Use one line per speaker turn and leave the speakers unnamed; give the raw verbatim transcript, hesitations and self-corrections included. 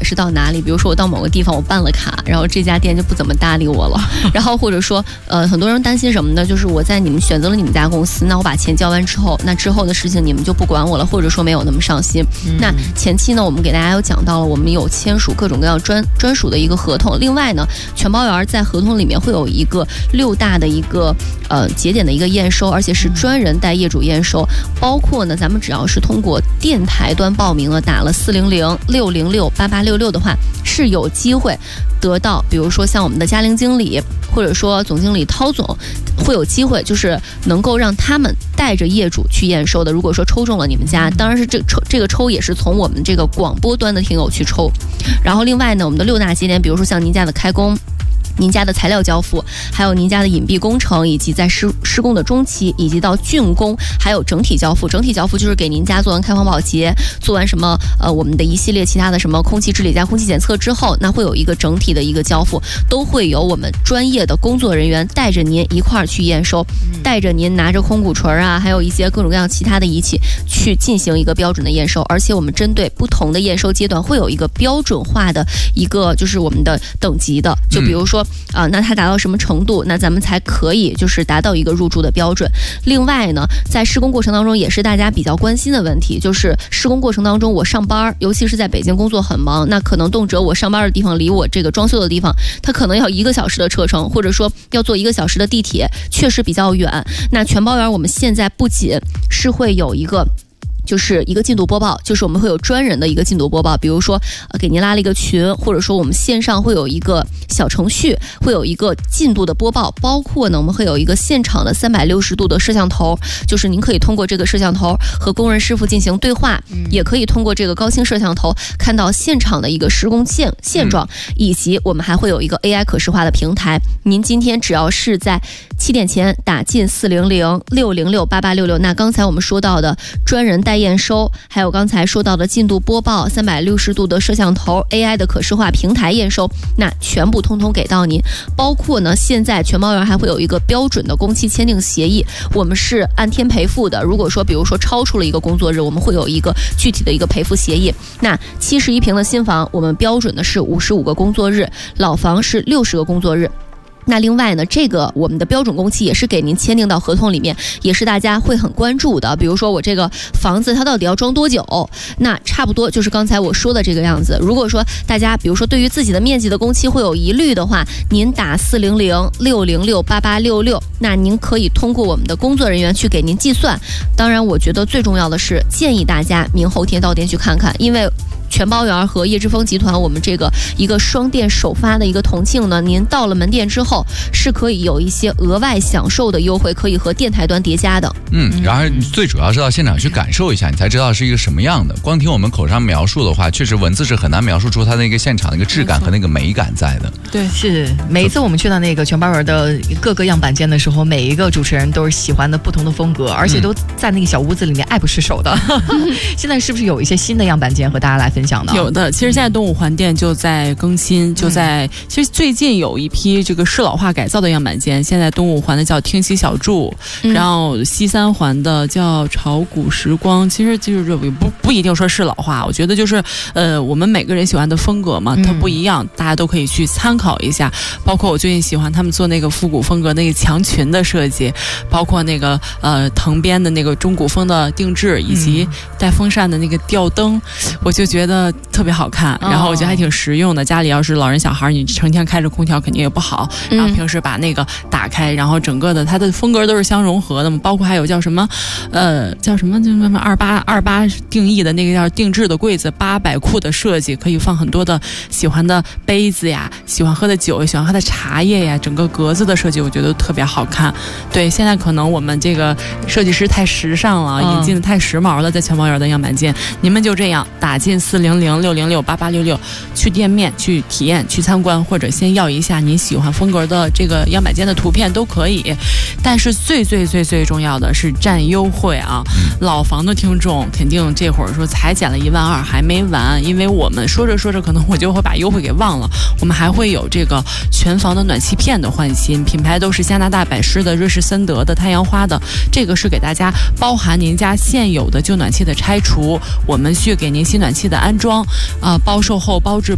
是到哪里，比如说我到某个地方我办了卡，然后这家店就不怎么搭理我了，然后或者说呃很多人担心什么呢？就是我在你们选择了你们家公司，那我把钱交完之后，那之后的事情你们就不管我了，或者说没有那么上心。嗯、那前期呢，我们给大家有讲到了，我们有签署各种各样专专属的一个合同。另外呢，全包园在合同里面会有一个六大的一个呃节点的一个验收，而且是专人带业主验收，包括呢，咱们只要是通过电台端报名了，打了四零零六零六八八六六的话，是有机会得到，比如说像我们的嘉玲经理，或者说总经理涛总，会有机会就是能够让他们带着业主去验收的。如果说抽中了你们家，当然是这抽这个抽也是从我们这个广播端的听友去抽。然后另外呢，我们的六大节点，比如说像您家的开工，您家的材料交付，还有您家的隐蔽工程，以及在施施工的中期，以及到竣工，还有整体交付。整体交付就是给您家做完开荒保洁，做完什么呃我们的一系列其他的什么空气治理加空气检测之后，那会有一个整体的一个交付，都会有我们专业的工作人员带着您一块儿去验收，带着您拿着空鼓锤啊，还有一些各种各样其他的仪器去进行一个标准的验收。而且我们针对不同的验收阶段会有一个标准化的一个就是我们的等级的，就比如说啊、呃，那它达到什么程度，那咱们才可以就是达到一个入驻的标准。另外呢，在施工过程当中也是大家比较关心的问题，就是施工过程当中我上班，尤其是在北京工作很忙，那可能动辄我上班的地方离我这个装修的地方，它可能要一个小时的车程，或者说要坐一个小时的地铁，确实比较远。那全包园我们现在不仅是会有一个就是一个进度播报，就是我们会有专人的一个进度播报，比如说呃给您拉了一个群，或者说我们线上会有一个小程序，会有一个进度的播报，包括呢我们会有一个现场的三百六十度的摄像头，就是您可以通过这个摄像头和工人师傅进行对话，嗯、也可以通过这个高清摄像头看到现场的一个施工现现状，嗯、以及我们还会有一个 A I 可视化的平台。您今天只要是在七点前打进四零零六零六八八六六，那刚才我们说到的专人带验收，还有刚才说到的进度播报、三百六十度的摄像头、A I 的可视化平台验收，那全部通通给到您。包括呢，现在全包园还会有一个标准的工期签订协议，我们是按天赔付的。如果说比如说超出了一个工作日，我们会有一个具体的一个赔付协议。那七十一平的新房，我们标准的是五十五个工作日，老房是六十个工作日。那另外呢，这个我们的标准工期也是给您签订到合同里面，也是大家会很关注的。比如说我这个房子它到底要装多久，那差不多就是刚才我说的这个样子。如果说大家比如说对于自己的面积的工期会有疑虑的话，您打四零零六零六八八六六，那您可以通过我们的工作人员去给您计算。当然我觉得最重要的是建议大家明后天到店去看看，因为全包园和叶之峰集团我们这个一个双店首发的一个同庆呢，您到了门店之后是可以有一些额外享受的优惠，可以和电台端叠加的。
嗯，然后最主要是到现场去感受一下，你才知道是一个什么样的。光听我们口上描述的话，确实文字是很难描述出它那个现场的一个质感和那个美感在的。
对，是每一次我们去到那个全包园的各个样板间的时候，每一个主持人都是喜欢的不同的风格，而且都在那个小屋子里面爱不释手的。嗯、现在是不是有一些新的样板间和大家来分享呢？
有的，其实现在东五环店就在更新，就在、嗯、其实最近有一批这个适老化改造的样板间，现在东五环的叫听溪小筑、嗯，然后西三环的叫炒股时光，其实就是不不一定说是老化，我觉得就是呃我们每个人喜欢的风格嘛，它不一样，嗯、大家都可以去参考一下。包括我最近喜欢他们做那个复古风格那个墙裙的设计，包括那个呃藤编的那个中古风的定制，以及带风扇的那个吊灯，嗯、我就觉得特别好看，然后我觉得还挺实用的。家里要是老人小孩，你成天开着空调肯定也不好，然后平时把那个打开，然后整个的它的风格都是相融合的嘛。包括还有叫什么，呃，叫什么就什么二八二八定义的那个叫定制的柜子，八百库的设计，可以放很多的喜欢的杯子呀，喜欢喝的酒，喜欢喝的茶叶呀，整个格子的设计我觉得特别好看。对，现在可能我们这个设计师太时尚了，引进的太时髦了，在全包园的样板间，你们就这样打进四零零六零六八八六六，去店面去体验去参观，或者先要一下你喜欢风格的这个样板间的图片都可以。但是最最最最重要的是占优惠啊！老房的听众肯定这会儿说才减了一万二还没完，因为我们说着说着可能我就会把优惠给忘了。我们还会有这个全房的暖气片的换新，品牌都是加拿大百诗的、瑞士森德的、太阳花的，这个是给大家包含您家现有的旧暖气的拆除，我们去给您新暖气的安装啊、呃，包售后包治